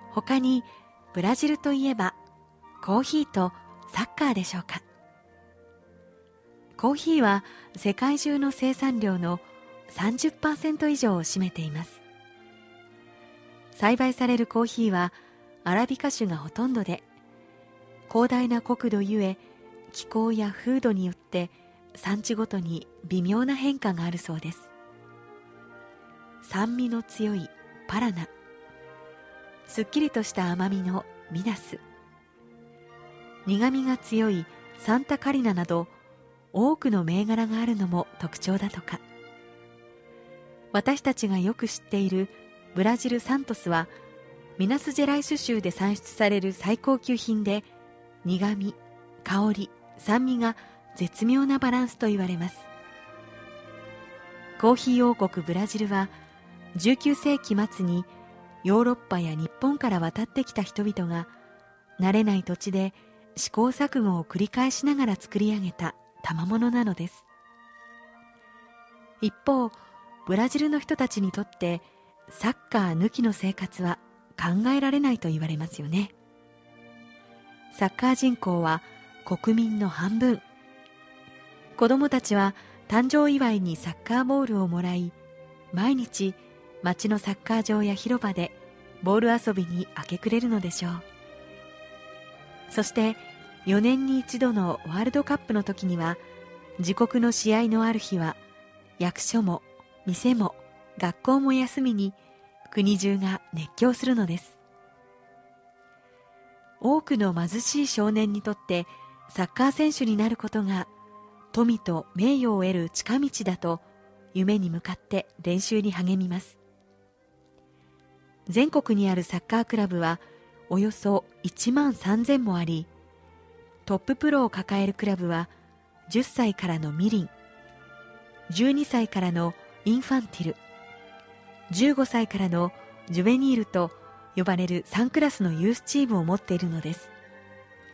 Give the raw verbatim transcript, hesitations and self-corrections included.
他にブラジルといえばコーヒーとサッカーでしょうか。コーヒーは世界中の生産量の さんじゅっパーセント 以上を占めています。栽培されるコーヒーはアラビカ種がほとんどで、広大な国土ゆえ気候や風土によって産地ごとに微妙な変化があるそうです。酸味の強いパラナ、すっきりとした甘みのミナス、苦みが強いサンタカリナなど多くの銘柄があるのも特徴だとか。私たちがよく知っているブラジルサントスはミナスジェライス州で産出される最高級品で、苦み、香り、酸味が絶妙なバランスと言われます。コーヒー王国ブラジルはじゅうきゅうせいき末にヨーロッパや日本から渡ってきた人々が慣れない土地で試行錯誤を繰り返しながら作り上げた賜物なのです。一方、ブラジルの人たちにとってサッカー抜きの生活は考えられないと言われますよね。サッカー人口は国民の半分。子供たちは誕生祝いにサッカーボールをもらい、毎日町のサッカー場や広場でボール遊びに明け暮れるのでしょう。そしてよねんに一度のワールドカップの時には、自国の試合のある日は役所も店も学校も休みに国中が熱狂するのです。多くの貧しい少年にとってサッカー選手になることが富と名誉を得る近道だと夢に向かって練習に励みます。全国にあるサッカークラブはおよそいちまんさんぜんもあり、トッププロを抱えるクラブはじゅっさいからのミリン、じゅうにさいからのインファンティル、じゅうごさいからのジュベニールと呼ばれるさんクラスのユースチームを持っているのです。